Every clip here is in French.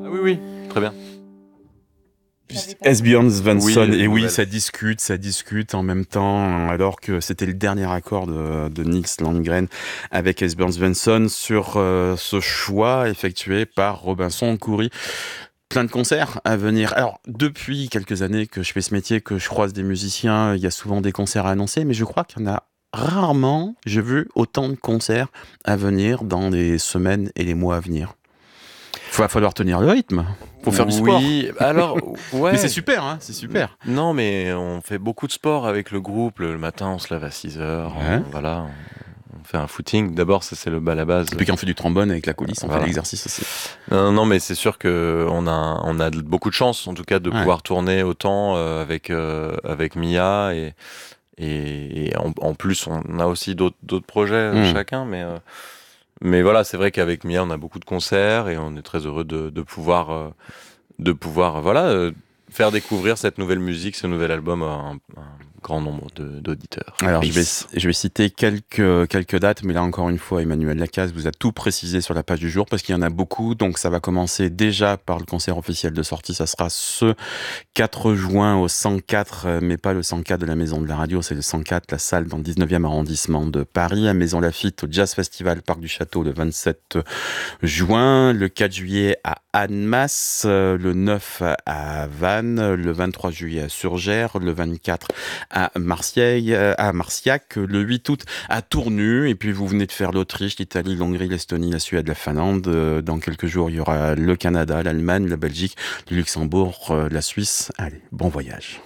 Oui, oui, très bien. Esbjörn Svensson, Oui, et oui, nouvelle. ça discute en même temps, alors que c'était le dernier accord de Nils Landgren avec Esbjörn Svensson sur ce choix effectué par Robinson Coury. Plein de concerts à venir. Alors, depuis quelques années que je fais ce métier, que je croise des musiciens, il y a souvent des concerts à annoncer, mais je crois qu'il y en a rarement, j'ai vu autant de concerts à venir dans les semaines et les mois à venir. Il va falloir tenir le rythme. Faut faire du sport. Oui, alors, Mais c'est ouais. super, hein, c'est super. Non, mais on fait beaucoup de sport avec le groupe. Le matin, on se lève à 6 heures. Ouais. Voilà, on fait un footing. D'abord, ça, c'est à la base. Et puis quand on fait du trombone avec la coulisse, on fait de Voilà. l'exercice aussi. Non, non, mais c'est sûr que on a beaucoup de chance, en tout cas, de Ouais. pouvoir tourner autant avec Mia et en plus, on a aussi d'autres projets Hmm. chacun, mais voilà, c'est vrai qu'avec Mia, on a beaucoup de concerts et on est très heureux de pouvoir voilà, faire découvrir cette nouvelle musique, ce nouvel album à un grand nombre d'auditeurs. Alors, Auditrices. je vais citer quelques dates, mais là, encore une fois, Emmanuel Lacaze vous a tout précisé sur la page du jour, parce qu'il y en a beaucoup. Donc, ça va commencer déjà par le concert officiel de sortie. Ça sera ce 4 juin au 104, mais pas le 104 de la Maison de la Radio, c'est le 104, la salle dans le 19e arrondissement de Paris, à Maison Lafitte, au Jazz Festival Parc du Château, le 27 juin, le 4 juillet à Annemasse, le 9 à Vannes, le 23 juillet à Surgères, le 24 à Marciac, le 8 août à Tournu, et puis vous venez de faire l'Autriche, l'Italie, l'Hongrie, l'Estonie, la Suède, la Finlande. Dans quelques jours, il y aura le Canada, l'Allemagne, la Belgique, le Luxembourg, la Suisse. Allez, bon voyage.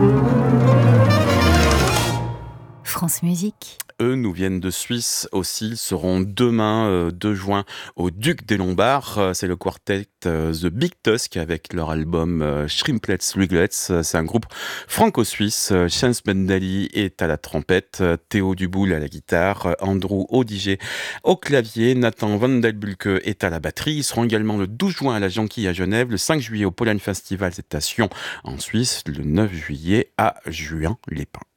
France Musique. Eux nous viennent de Suisse aussi, ils seront demain 2 juin au Duc des Lombards. C'est le quartet The Big Tusk avec leur album Shrimplets Regrets. C'est un groupe franco-suisse. Chance Bendali est à la trompette, Théo Duboul à la guitare, Andrew Odiger au clavier, Nathan Van Delbulke est à la batterie. Ils seront également le 12 juin à la Jonquille à Genève, le 5 juillet au Pollen Festival, c'est à Sion en Suisse, le 9 juillet à Juin-les-Pins.